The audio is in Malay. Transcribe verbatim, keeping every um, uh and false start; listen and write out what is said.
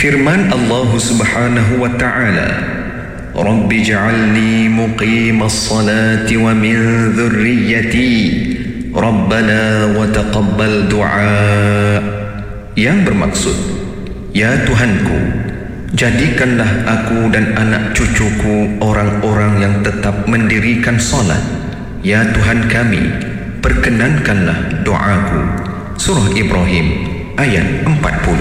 Firman Allah Subhanahu wa ta'ala, Rabbi ja'alni muqimas salati wa min dhurriyyati Rabbana wa taqabbal du'a. Yang bermaksud, ya Tuhanku, jadikanlah aku dan anak cucuku orang-orang yang tetap mendirikan salat. Ya Tuhan kami, perkenankanlah doaku. Surah Ibrahim ayat empat puluh.